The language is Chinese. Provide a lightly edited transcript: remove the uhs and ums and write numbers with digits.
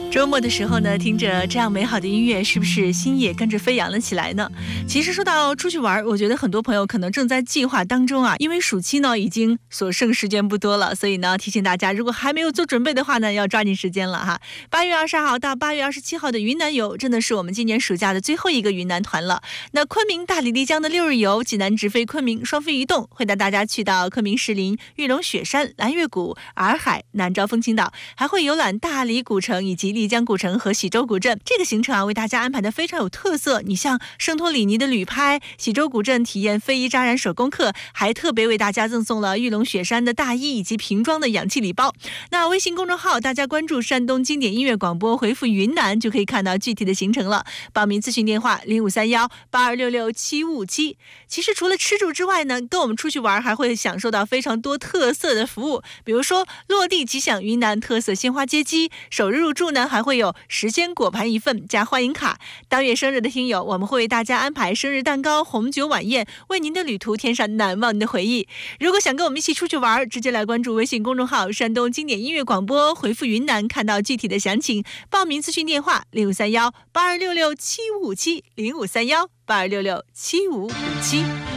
周末的时候呢，听着这样美好的音乐，是不是心也跟着飞扬了起来呢？其实说到出去玩，我觉得很多朋友可能正在计划当中啊，因为暑期呢已经所剩时间不多了，所以呢提醒大家，如果还没有做准备的话呢，要抓紧时间了哈。8月20号到8月27号的云南游，真的是我们今年暑假的最后一个云南团了。那昆明、大理、丽江的6日游，济南直飞昆明，双飞移动，会带大家去到昆明石林、玉龙雪山、蓝月谷、洱海、南诏风情岛，还会游览大理古城以及丽江古城和喜洲古镇。这个行程啊，为大家安排的非常有特色。你像圣托里尼的旅拍，喜洲古镇体验非遗扎染手工课，还特别为大家赠送了玉龙雪山的大衣以及瓶装的氧气礼包。那微信公众号大家关注山东经典音乐广播，回复云南就可以看到具体的行程了。报名咨询电话053182667557。其实除了吃住之外呢，跟我们出去玩还会享受到非常多特色的服务，比如说落地即享云南特色鲜花接机，首日入住呢还会有时间果盘1份加欢迎卡。当月生日的听友，我们会为大家安排生日蛋糕、红酒晚宴，为您的旅途添上难忘的回忆。如果想跟我们一起出去玩，直接来关注微信公众号山东经典音乐广播，回复云南看到具体的详情。报名咨询电话053182667557，053182667557。